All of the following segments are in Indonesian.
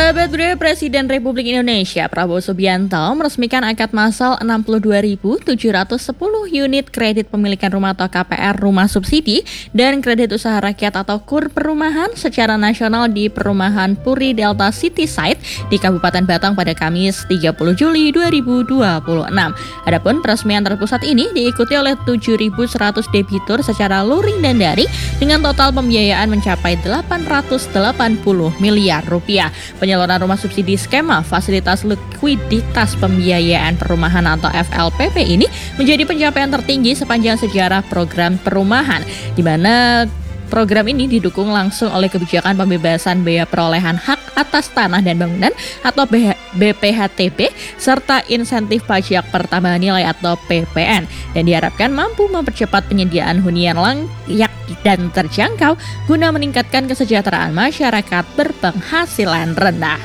Sahabat budaya, Presiden Republik Indonesia Prabowo Subianto meresmikan akad massal 62.710 unit kredit pemilikan rumah atau KPR rumah subsidi dan kredit usaha rakyat atau KUR perumahan secara nasional di Perumahan Puri Delta City Site di Kabupaten Batang pada Kamis 30 Juli 2026. Adapun peresmian terpusat ini diikuti oleh 7.100 debitur secara luring dan daring dengan total pembiayaan mencapai 880 miliar rupiah. Penyaluran rumah subsidi skema fasilitas likuiditas pembiayaan perumahan atau FLPP ini menjadi pencapaian tertinggi sepanjang sejarah program perumahan, di mana program ini didukung langsung oleh kebijakan pembebasan biaya perolehan hak atas tanah dan bangunan atau BPHTB serta insentif pajak pertambahan nilai atau PPN, dan diharapkan mampu mempercepat penyediaan hunian layak dan terjangkau guna meningkatkan kesejahteraan masyarakat berpenghasilan rendah.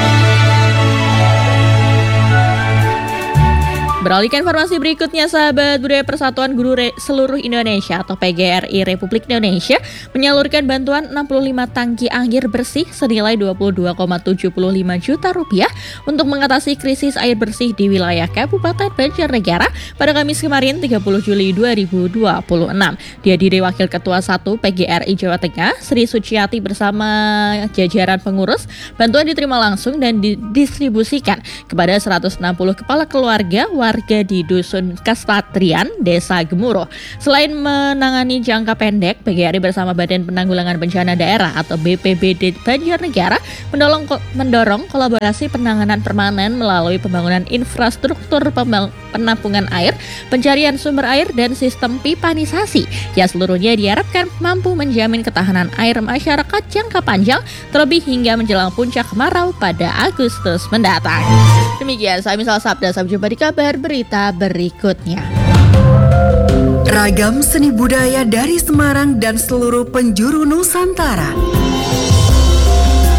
Beralih ke informasi berikutnya, sahabat budaya, Persatuan Guru Seluruh Indonesia atau PGRI Republik Indonesia menyalurkan bantuan 65 tangki air bersih senilai 22,75 juta rupiah untuk mengatasi krisis air bersih di wilayah Kabupaten Banjarnegara pada Kamis kemarin 30 Juli 2026. Dihadiri Wakil Ketua 1 PGRI Jawa Tengah, Sri Suciati bersama jajaran pengurus. Bantuan diterima langsung dan didistribusikan kepada 160 kepala keluarga warga di Dusun Kastatrian, Desa Gemuruh. Selain menangani jangka pendek, PGRI bersama Badan Penanggulangan Bencana Daerah atau BPBD Banjarnegara mendorong kolaborasi penanganan permanen melalui pembangunan infrastruktur penampungan air, pencarian sumber air, dan sistem pipanisasi yang seluruhnya diharapkan mampu menjamin ketahanan air masyarakat jangka panjang, terlebih hingga menjelang puncak kemarau pada Agustus mendatang. Demikian saya Misal Sabda, sampai jumpa di kabar berita berikutnya. Ragam seni budaya dari Semarang dan seluruh penjuru Nusantara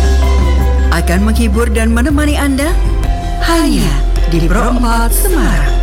akan menghibur dan menemani Anda hanya di Pro 4 Semarang.